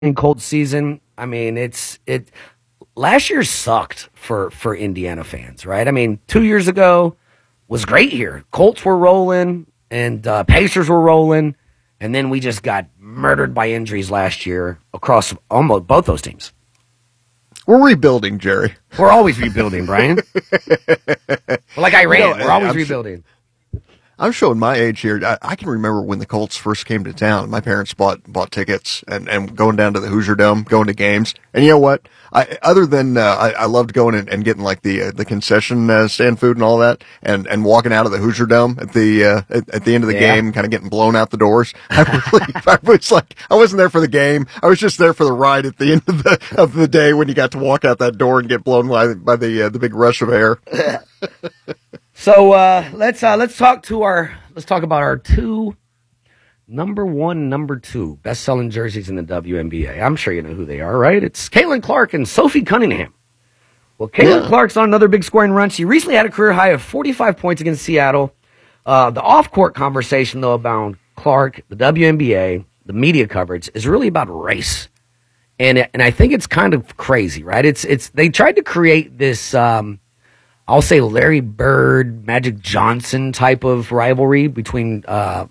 in cold season. I mean, last year sucked for Indiana fans, right? I mean, 2 years ago was great here. Colts were rolling and Pacers were rolling, and then we just got murdered by injuries last year across almost both those teams. We're rebuilding, Jerry. We're always rebuilding, Brian. Like Iran, we're always rebuilding. I'm showing my age here. I can remember when the Colts first came to town. My parents bought tickets and going down to the Hoosier Dome, going to games. And you know what? I loved going and getting like the concession stand food and all that, and walking out of the Hoosier Dome at the end of the game, kind of getting blown out the doors. I wasn't there for the game. I was just there for the ride at the end of the day when you got to walk out that door and get blown by the big rush of air. So let's talk about our two number one, number two best-selling jerseys in the WNBA. I'm sure you know who they are, right? It's Caitlin Clark and Sophie Cunningham. Well, Caitlin Clark's on another big scoring run. She recently had a career high of 45 points against Seattle. The off-court conversation, though, about Clark, the WNBA, the media coverage is really about race, and I think it's kind of crazy, right? It's they tried to create this. I'll say Larry Bird, Magic Johnson type of rivalry between,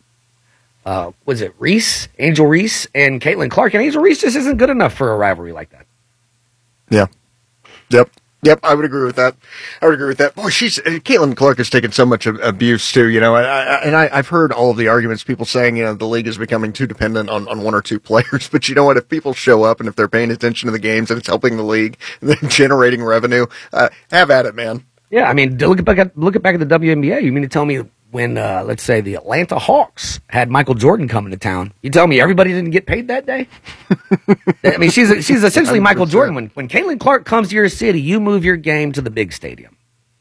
was it Angel Reese and Caitlin Clark? And Angel Reese just isn't good enough for a rivalry like that. Yeah. Yep. I would agree with that. Boy, Caitlin Clark has taken so much abuse too, you know, and I've heard all of the arguments, people saying, you know, the league is becoming too dependent on one or two players. But you know what? If people show up and if they're paying attention to the games and it's helping the league and then generating revenue, have at it, man. Yeah, I mean, look back at the WNBA. You mean to tell me when, let's say, the Atlanta Hawks had Michael Jordan coming to town, you tell me everybody didn't get paid that day? I mean, she's essentially 100%. Michael Jordan. When Caitlin Clark comes to your city, you move your game to the big stadium.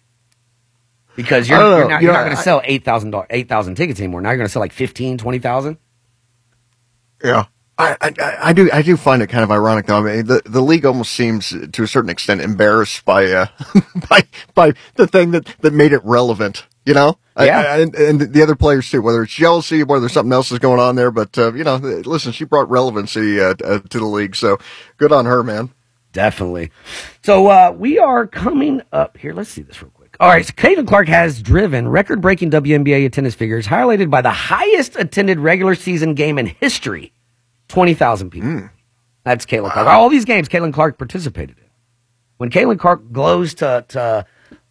Because you're not going to sell 8,000 tickets anymore. Now you're going to sell like 15, 20,000. Yeah. I do find it kind of ironic though. I mean, the league almost seems to a certain extent embarrassed by by the thing that made it relevant, you know? Yeah. And the other players too, whether it's jealousy, whether something else is going on there, but you know, listen, she brought relevancy to the league, so good on her, man. Definitely. So we are coming up here. Let's see this real quick. All right, so Caitlin Clark has driven record-breaking WNBA attendance figures, highlighted by the highest attended regular season game in history. 20,000 people. That's Caitlin Clark. All these games Caitlin Clark participated in. When Caitlin Clark goes to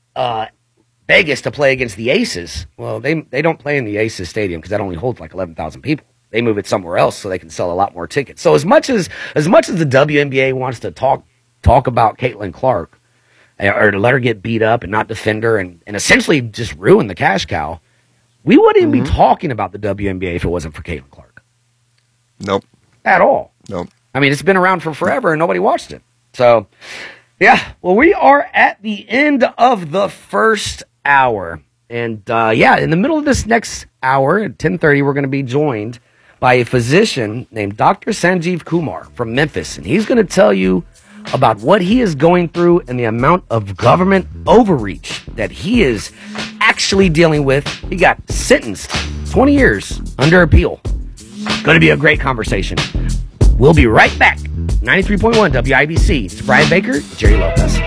Vegas to play against the Aces, well, they don't play in the Aces Stadium because that only holds like 11,000 people. They move it somewhere else so they can sell a lot more tickets. So as much as the WNBA wants to talk about Caitlin Clark or to let her get beat up and not defend her and essentially just ruin the cash cow, we wouldn't even be talking about the WNBA if it wasn't for Caitlin Clark. Nope. At all. Nope. I mean, it's been around for forever and nobody watched it. So, yeah. Well, we are at the end of the first hour. And, in the middle of this next hour at 10:30, we're going to be joined by a physician named Dr. Sanjeev Kumar from Memphis. And he's going to tell you about what he is going through and the amount of government overreach that he is actually dealing with. He got sentenced 20 years under appeal. Going to be a great conversation. We'll be right back. 93.1 WIBC. It's Brian Baker, Jerry Lopez.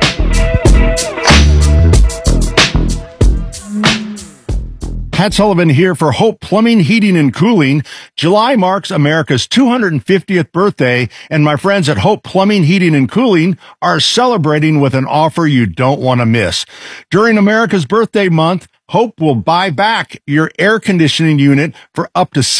Pat Sullivan here for Hope Plumbing, Heating, and Cooling. July marks America's 250th birthday, and my friends at Hope Plumbing, Heating, and Cooling are celebrating with an offer you don't want to miss. During America's birthday month, Hope will buy back your air conditioning unit for up to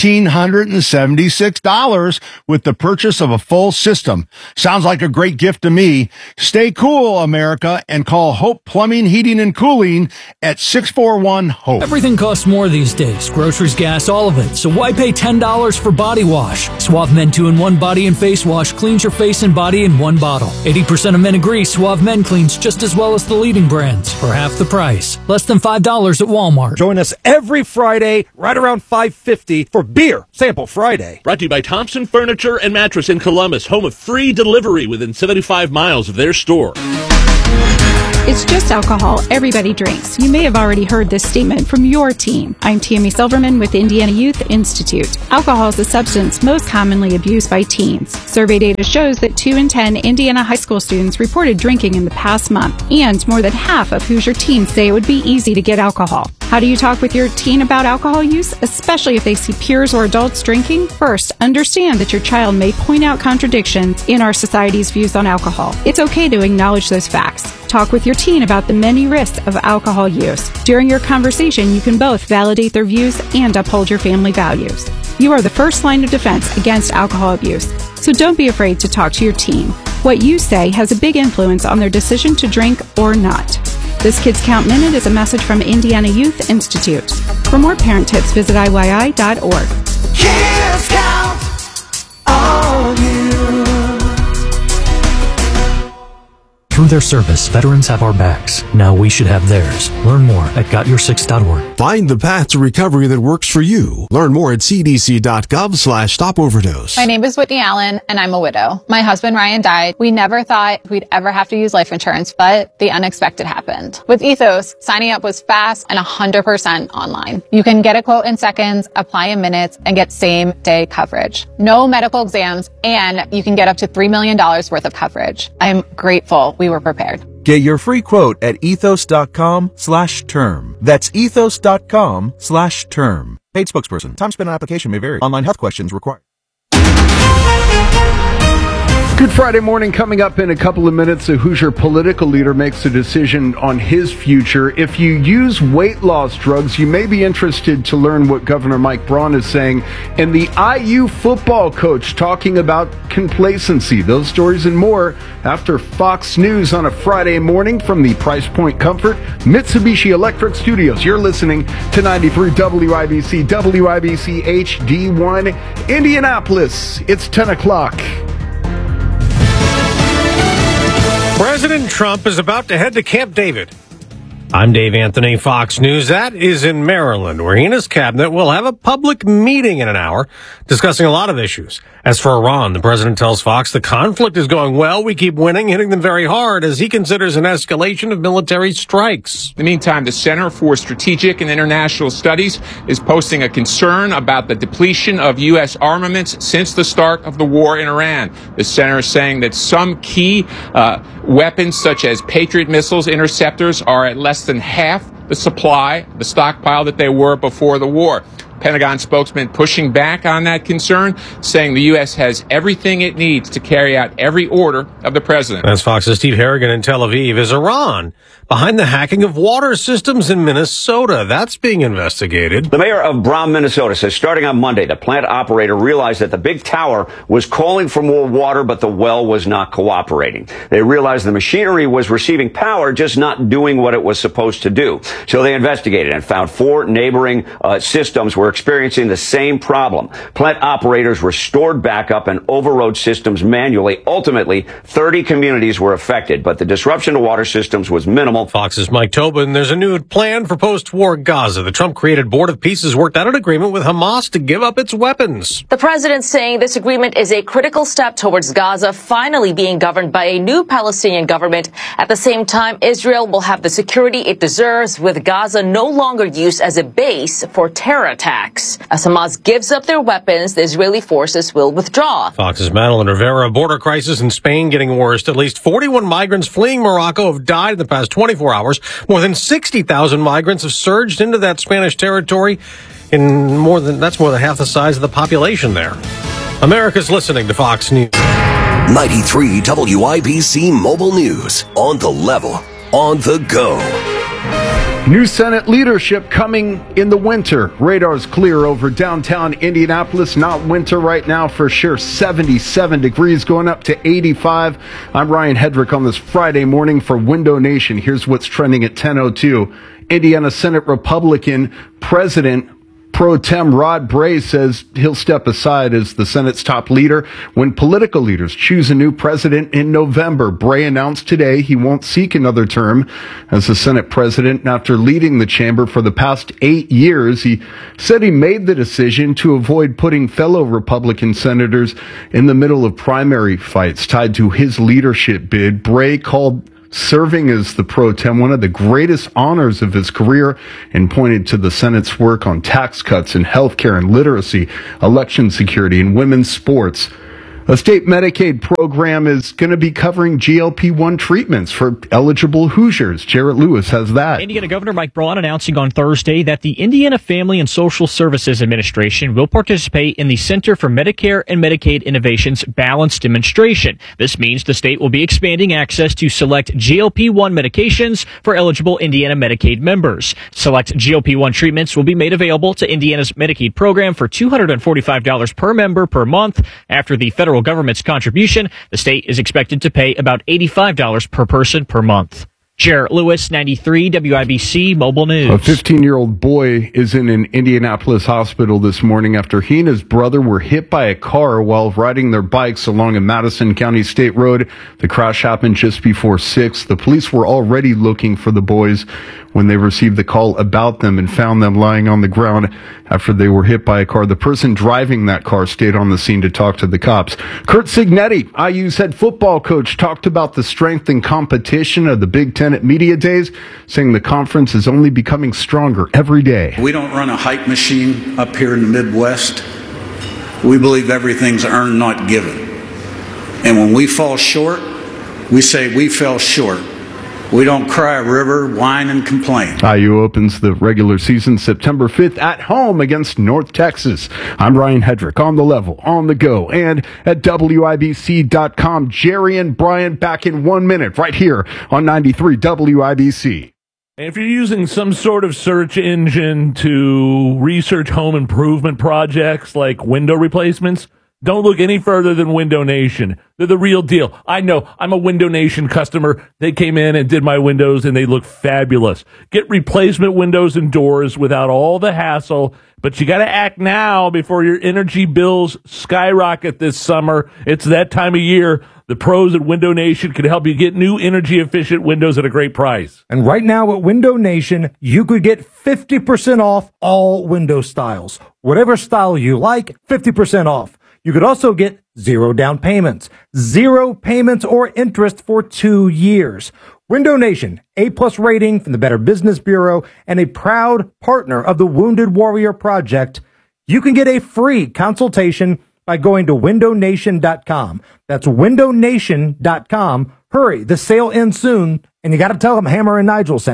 $1,776 with the purchase of a full system. Sounds like a great gift to me. Stay cool, America, and call Hope Plumbing, Heating, and Cooling at 641-HOPE. Everything costs more these days. Groceries, gas, all of it. So why pay $10 for body wash? Suave Men 2-in-1 Body and Face Wash cleans your face and body in one bottle. 80% of men agree Suave Men cleans just as well as the leading brands for half the price. Less than $5 at Walmart. Join us every Friday right around 5:50 for Beer Sample Friday. Brought to you by Thompson Furniture and Mattress in Columbus, home of free delivery within 75 miles of their store. It's just alcohol. Everybody drinks. You may have already heard this statement from your team. I'm Tammy Silverman with Indiana Youth Institute. Alcohol is the substance most commonly abused by teens. Survey data shows that 2 in 10 Indiana high school students reported drinking in the past month, and more than half of Hoosier teens say it would be easy to get alcohol. How do you talk with your teen about alcohol use, especially if they see peers or adults drinking? First, understand that your child may point out contradictions in our society's views on alcohol. It's okay to acknowledge those facts. Talk with your teen about the many risks of alcohol use. During your conversation, you can both validate their views and uphold your family values. You are the first line of defense against alcohol abuse, so don't be afraid to talk to your teen. What you say has a big influence on their decision to drink or not. This Kids Count Minute is a message from Indiana Youth Institute. For more parent tips, visit IYI.org. Kids count on you. Through their service, veterans have our backs. Now we should have theirs. Learn more at GotYour6.org. Find the path to recovery that works for you. Learn more at cdc.gov/stopoverdose. My name is Whitney Allen, and I'm a widow. My husband, Ryan, died. We never thought we'd ever have to use life insurance, but the unexpected happened. With Ethos, signing up was fast and 100% online. You can get a quote in seconds, apply in minutes, and get same-day coverage. No medical exams, and you can get up to $3 million worth of coverage. I'm grateful we were prepared. Get your free quote at ethos.com/term. That's ethos.com/term. Paid spokesperson. Time spent on application may vary. Online health questions required. Good Friday morning coming up in a couple of minutes. A Hoosier political leader makes a decision on his future. If you use weight loss drugs, you may be interested to learn what Governor Mike Braun is saying. And the IU football coach talking about complacency. Those stories and more after Fox News on a Friday morning from the Price Point Comfort Mitsubishi Electric Studios. You're listening to 93 WIBC, WIBC HD1, Indianapolis. It's 10 o'clock. President Trump is about to head to Camp David. I'm Dave Anthony, Fox News. That is in Maryland, where he and his cabinet will have a public meeting in an hour discussing a lot of issues. As for Iran, the president tells Fox the conflict is going well. We keep winning, hitting them very hard as he considers an escalation of military strikes. In the meantime, the Center for Strategic and International Studies is posting a concern about the depletion of U.S. armaments since the start of the war in Iran. The center is saying that some key weapons, such as Patriot missiles, interceptors, are at less than half the supply, the stockpile that they were before the war. Pentagon spokesman pushing back on that concern, saying the U.S. has everything it needs to carry out every order of the president. That's Fox's Steve Harrigan in Tel Aviv. Is Iran behind the hacking of water systems in Minnesota? That's being investigated. The mayor of Brown, Minnesota says starting on Monday, the plant operator realized that the big tower was calling for more water, but the well was not cooperating. They realized the machinery was receiving power, just not doing what it was supposed to do. So they investigated and found 4 neighboring systems were experiencing the same problem. Plant operators restored backup and overrode systems manually. Ultimately, 30 communities were affected, but the disruption to water systems was minimal. Fox's Mike Tobin. There's a new plan for post-war Gaza. The Trump-created Board of Peace has worked out an agreement with Hamas to give up its weapons. The president's saying this agreement is a critical step towards Gaza finally being governed by a new Palestinian government. At the same time, Israel will have the security it deserves, with Gaza no longer used as a base for terror attacks. As Hamas gives up their weapons, the Israeli forces will withdraw. Fox's Madeline Rivera. Border crisis in Spain getting worse. At least 41 migrants fleeing Morocco have died in the past 24 hours. More than 60,000 migrants have surged into that Spanish territory. That's more than half the size of the population there. America's listening to Fox News. 93 WIBC Mobile News. On the level, on the go. New Senate leadership coming in the winter. Radar's clear over downtown Indianapolis. Not winter right now for sure. 77 degrees going up to 85. I'm Ryan Hedrick on this Friday morning for Window Nation. Here's what's trending at 10:02. Indiana Senate Republican President Pro Tem Rod Bray says he'll step aside as the Senate's top leader when political leaders choose a new president in November. Bray announced today he won't seek another term as the Senate president after leading the chamber for the past 8 years. He said he made the decision to avoid putting fellow Republican senators in the middle of primary fights tied to his leadership bid. Bray called serving as the pro tem, one of the greatest honors of his career, and pointed to the Senate's work on tax cuts and healthcare and literacy, election security, and women's sports. A state Medicaid program is going to be covering GLP-1 treatments for eligible Hoosiers. Jarrett Lewis has that. Indiana Governor Mike Braun announcing on Thursday that the Indiana Family and Social Services Administration will participate in the Center for Medicare and Medicaid Innovation's Balance Demonstration. This means the state will be expanding access to select GLP-1 medications for eligible Indiana Medicaid members. Select GLP-1 treatments will be made available to Indiana's Medicaid program for $245 per member per month. After the federal government's contribution, the state is expected to pay about $85 per person per month. Jarrett Lewis, 93 WIBC Mobile News. A 15-year-old boy is in an Indianapolis hospital this morning after he and his brother were hit by a car while riding their bikes along a Madison County State Road. The crash happened just before 6. The police were already looking for the boys when they received the call about them and found them lying on the ground after they were hit by a car. The person driving that car stayed on the scene to talk to the cops. Curt Cignetti, IU's head football coach, talked about the strength and competition of the Big Ten at Media Days, saying the conference is only becoming stronger every day. We don't run a hype machine up here in the Midwest. We believe everything's earned, not given. And when we fall short, we say we fell short. We don't cry a river, whine, and complain. IU opens the regular season September 5th at home against North Texas. I'm Ryan Hedrick, on the level, on the go, and at WIBC.com. Jerry and Brian back in 1 minute right here on 93 WIBC. And if you're using some sort of search engine to research home improvement projects like window replacements, don't look any further than Window Nation. They're the real deal. I know. I'm a Window Nation customer. They came in and did my windows, and they look fabulous. Get replacement windows and doors without all the hassle, but you got to act now before your energy bills skyrocket this summer. It's that time of year. The pros at Window Nation can help you get new energy-efficient windows at a great price. And right now at Window Nation, you could get 50% off all window styles. Whatever style you like, 50% off. You could also get 0 down payments, 0 payments or interest for 2 years. Window Nation, A+ rating from the Better Business Bureau and a proud partner of the Wounded Warrior Project. You can get a free consultation by going to windownation.com. That's windownation.com. Hurry, the sale ends soon, and you got to tell them Hammer and Nigel sent you.